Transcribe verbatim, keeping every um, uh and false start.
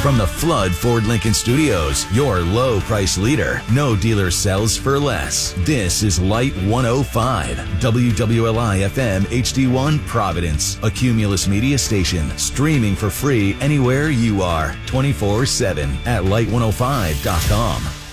From the Flood Ford Lincoln Studios, your low price leader. No dealer sells for less. This is Light one oh five, W W L I F M H D one Providence, a Cumulus media station, streaming for free anywhere you are, twenty-four seven at light one oh five dot com.